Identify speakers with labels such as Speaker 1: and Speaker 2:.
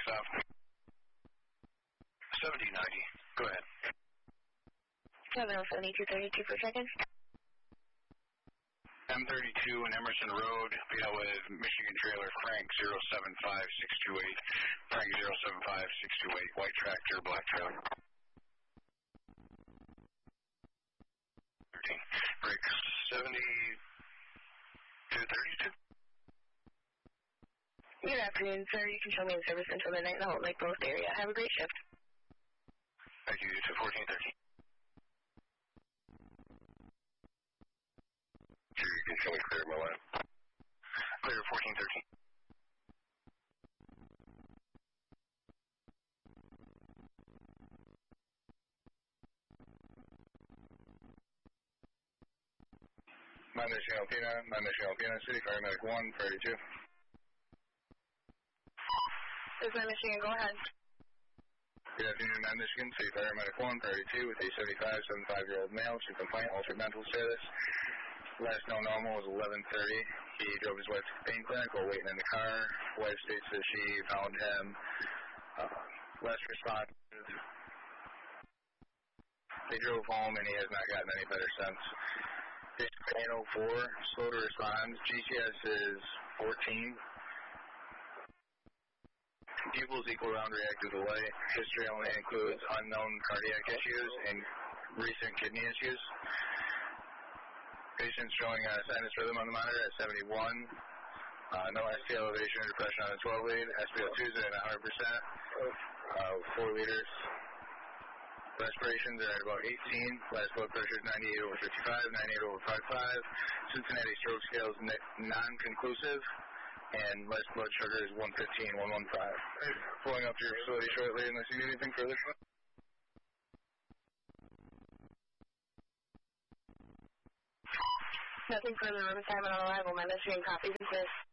Speaker 1: South. 7090. Go ahead.
Speaker 2: 7232 per second.
Speaker 1: M32 and Emerson Road, yeah, with Michigan Trailer Frank 075628. Frank 075628. White tractor, black trailer. 13. Break 7232.
Speaker 2: Good afternoon, sir. You can show me in service until midnight in the Holt Lake Both area. Have a great shift.
Speaker 1: Thank you, to 1413. Sure, you can show me clear my line. Clear 1413. Michigan Alpena, City Fire Medic 132.
Speaker 2: This is Michigan, go ahead.
Speaker 1: Good afternoon, Michigan, City Fire Medic 132 with a 75-year-old male, to complaint, altered mental status. Last known normal was 11:30. He drove his wife to the pain clinic while waiting in the car. Wife states that she found him less responsive. They drove home and he has not gotten any better since. District 804, slow to respond. GCS is 14. Pupils equal round reactive delay. History only includes unknown cardiac issues and recent kidney issues. Patient's showing sinus rhythm on the monitor at 71. No ST elevation or depression on the 12 lead. SpO2 is at 100%. 4 liters. Respirations are at about 18. Last blood pressure is 98/55, 98/55. Cincinnati stroke scale is non-conclusive. And last blood sugar is 115, 115. Pulling up to your facility shortly unless you need anything further.
Speaker 2: Nothing further. Room assignment on arrival. My Michigan copies exist.